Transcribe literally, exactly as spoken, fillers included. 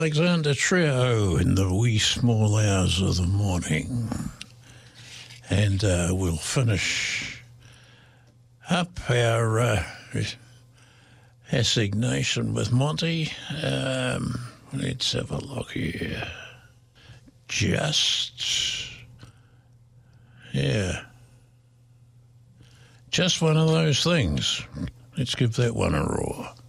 Alexander Trio in the wee small hours of the morning. And uh, we'll finish up our uh, assignation with Monty. Um, let's have a look here. Just, yeah. Just one of those things. Let's give that one a roar.